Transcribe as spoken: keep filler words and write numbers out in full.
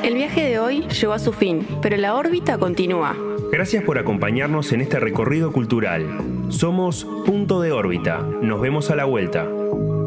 El viaje de hoy llegó a su fin, pero la órbita continúa. Gracias por acompañarnos en este recorrido cultural. Somos Punto de Órbita. Nos vemos a la vuelta.